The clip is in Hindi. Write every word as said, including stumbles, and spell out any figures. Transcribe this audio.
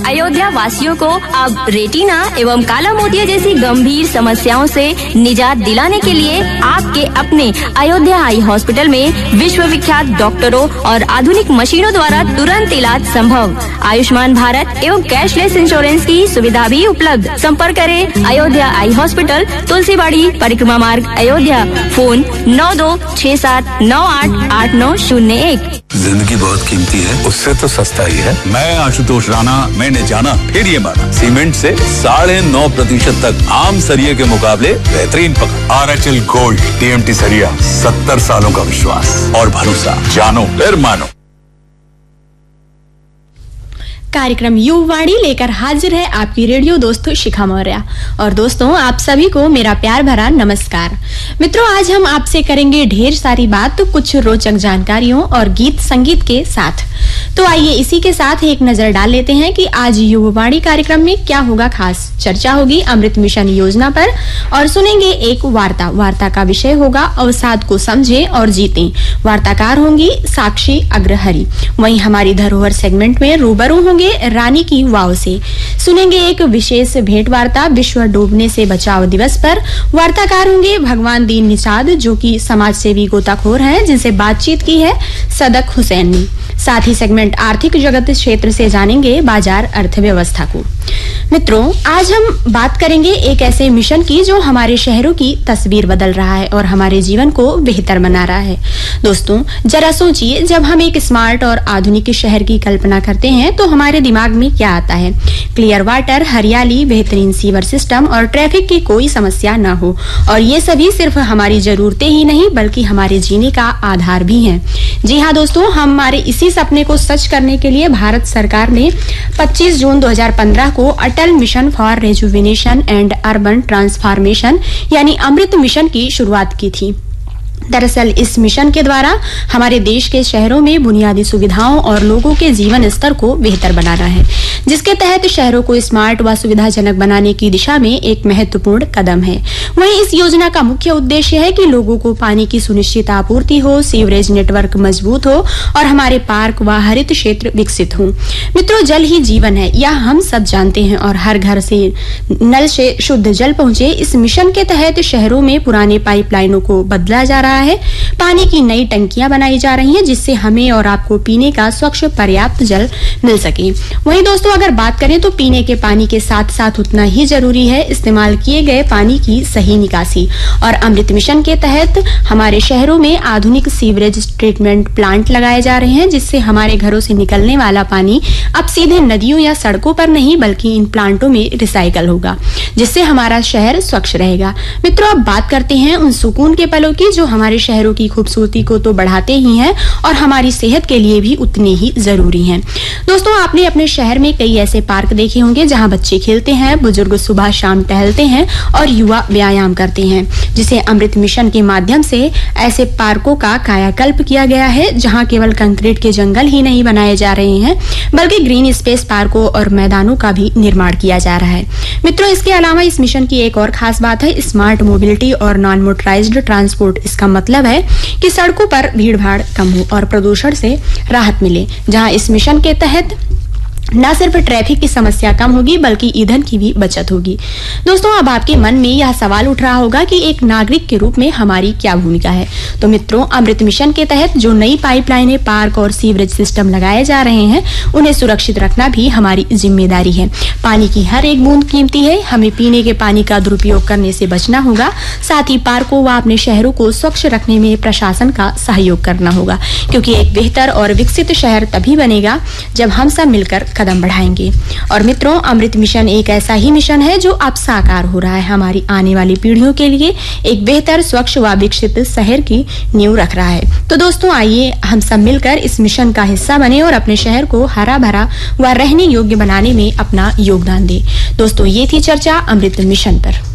अयोध्या वासियों को अब रेटिना एवं काला मोतिया जैसी गंभीर समस्याओं से निजात दिलाने के लिए आपके अपने अयोध्या आई हॉस्पिटल में विश्व विख्यात डॉक्टरों और आधुनिक मशीनों द्वारा तुरंत इलाज संभव। आयुष्मान भारत एवं कैशलेस इंश्योरेंस की सुविधा भी उपलब्ध। संपर्क करें अयोध्या आई हॉस्पिटल, तुलसीबाड़ी, परिक्रमा मार्ग, अयोध्या। फोन नौ दो छह सात नौ आठ आठ नौ शून्य एक। जिंदगी बहुत कीमती है, उससे तो सस्ता ही है। मैं आशुतोष राणा, मैंने जाना फिर ये माना, सीमेंट से साढ़े नौ प्रतिशत तक आम सरिये के मुकाबले बेहतरीन पकड़। R H L gold TMT सरिया, सत्तर सालों का विश्वास और भरोसा। जानो फिर मानो। कार्यक्रम युवावाणी लेकर हाजिर है आपकी रेडियो दोस्त शिखा मौर्य। और दोस्तों, आप सभी को मेरा प्यार भरा नमस्कार। मित्रों, आज हम आपसे करेंगे ढेर सारी बात कुछ रोचक जानकारियों और गीत संगीत के साथ। तो आइए इसी के साथ एक नजर डाल लेते हैं कि आज युवावाणी कार्यक्रम में क्या होगा खास। चर्चा होगी अमृत मिशन योजना पर और सुनेंगे एक वार्ता। वार्ता का विषय होगा अवसाद को समझें और जीतें। वार्ताकार होंगी साक्षी अग्रहरी। वहीं हमारी धरोहर सेगमेंट में रूबरू होंगे रानी की वाव से। सुनेंगे एक विशेष भेंट वार्ता विश्व डूबने से बचाव दिवस पर। वार्ताकार होंगे भगवान दीन निषाद, जो कि समाज सेवी गोताखोर हैं, जिनसे बातचीत की है सदक हुसैन ने। साथ ही सेगमेंट आर्थिक जगत क्षेत्र से जानेंगे बाजार अर्थव्यवस्था को। मित्रों, आज हम बात करेंगे एक ऐसे मिशन की जो हमारे शहरों की तस्वीर बदल रहा है और हमारे जीवन को बेहतर बना रहा है। दोस्तों, जरा सोचिए, जब हम एक स्मार्ट और आधुनिक शहर की कल्पना करते हैं तो हमारे दिमाग में क्या आता है? क्लियर वाटर, हरियाली, बेहतरीन सीवर सिस्टम और ट्रैफिक की कोई समस्या न हो। और ये सभी सिर्फ हमारी जरूरतें ही नहीं बल्कि हमारे जीने का आधार भी हैं। जी हाँ दोस्तों, हमारे इसी सपने को सच करने के लिए भारत सरकार ने पच्चीस जून दो हज़ार पंद्रह को अटल mission for rejuvenation and urban transformation यानी अमृत मिशन की शुरुआत की थी। दरअसल इस मिशन के द्वारा हमारे देश के शहरों में बुनियादी सुविधाओं और लोगों के जीवन स्तर को बेहतर बनाना है, जिसके तहत शहरों को स्मार्ट व सुविधाजनक बनाने की दिशा में एक महत्वपूर्ण कदम है। वहीं इस योजना का मुख्य उद्देश्य है कि लोगों को पानी की सुनिश्चित आपूर्ति हो, सीवरेज नेटवर्क मजबूत हो और हमारे पार्क व हरित क्षेत्र विकसित हो। मित्रों, जल ही जीवन है, यह हम सब जानते हैं और हर घर से नल से शुद्ध जल पहुंचे। इस मिशन के तहत शहरों में पुराने पाइपलाइनों को बदला जा रहा है, पानी की नई टंकियां बनाई जा रही हैं, जिससे हमें और आपको पीने का स्वच्छ पर्याप्त जल मिल सके। वहीं दोस्तों, अगर बात करें तो पीने के पानी के साथ साथ उतना ही जरूरी है इस्तेमाल किए गए पानी की सही निकासी। और अमृत मिशन के तहत हमारे शहरों में आधुनिक सीवरेज ट्रीटमेंट प्लांट लगाए जा रहे हैं, जिससे हमारे घरों से निकलने वाला पानी अब सीधे नदियों या सड़कों पर नहीं बल्कि इन प्लांटों में रिसाइकल होगा, जिससे हमारा शहर स्वच्छ रहेगा। मित्रों, अब बात करते हैं उन सुकून के पलों की जो हमारे शहरों की खूबसूरती को तो बढ़ाते ही हैं और हमारी सेहत के लिए भी उतने ही जरूरी हैं। दोस्तों, आपने अपने शहर में कई ऐसे पार्क देखे होंगे जहां बच्चे खेलते हैं, बुजुर्ग सुबह शाम टहलते हैं और युवा व्यायाम करते हैं, जिसे अमृत मिशन के माध्यम से ऐसे पार्कों का कायाकल्प किया गया है, जहां केवल कंक्रीट के जंगल ही नहीं बनाए जा रहे हैं बल्कि ग्रीन स्पेस पार्कों और मैदानों का भी निर्माण किया जा रहा है। मित्रों, इसके अलावा इस मिशन की एक और खास बात है स्मार्ट मोबिलिटी और नॉन मोटराइज्ड ट्रांसपोर्ट। इसका मतलब है कि सड़कों पर भीड़ भाड़ कम हो और प्रदूषण से राहत मिले, जहां इस मिशन के तहत न सिर्फ ट्रैफिक की समस्या कम होगी बल्कि ईंधन की भी बचत होगी। दोस्तों, अब आपके मन में यह सवाल उठ रहा होगा कि एक नागरिक के रूप में हमारी क्या भूमिका है। तो मित्रों, अमृत मिशन के तहत जो नई पाइपलाइनें, पार्क और सीवरेज सिस्टम लगाए जा रहे हैं, उन्हें सुरक्षित रखना भी हमारी जिम्मेदारी है। पानी की हर एक बूंद कीमती है, हमें पीने के पानी का दुरुपयोग करने से बचना होगा। साथ ही पार्कों व अपने शहरों को स्वच्छ रखने में प्रशासन का सहयोग करना होगा, क्योंकि एक बेहतर और विकसित शहर तभी बनेगा जब हम सब मिलकर कदम बढ़ाएंगे। और मित्रों, अमृत मिशन एक ऐसा ही मिशन है जो अब साकार हो रहा है, हमारी आने वाली पीढ़ियों के लिए एक बेहतर, स्वच्छ व विकसित शहर की नींव रख रहा है। तो दोस्तों, आइए हम सब मिलकर इस मिशन का हिस्सा बने और अपने शहर को हरा भरा व रहने योग्य बनाने में अपना योगदान दें। दोस्तों, ये थी चर्चा अमृत मिशन पर।